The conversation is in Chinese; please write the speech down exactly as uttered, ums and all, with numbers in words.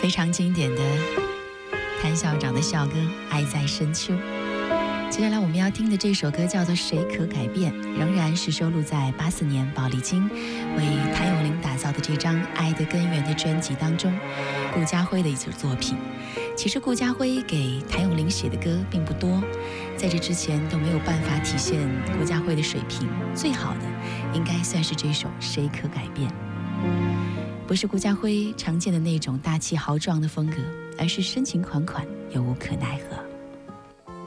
非常经典的谭校长的校歌《爱在深秋》。接下来我们要听的这首歌叫做《谁可改变》，仍然是收录在八四年宝丽金为谭咏麟打造的这张《爱的根源》的专辑当中，顾嘉辉的一组作品。其实顾嘉辉给谭咏麟写的歌并不多，在这之前都没有办法体现顾嘉辉的水平，最好的应该算是这首《谁可改变》。不是顾嘉辉常见的那种大气豪壮的风格，而是深情款款又无可奈何。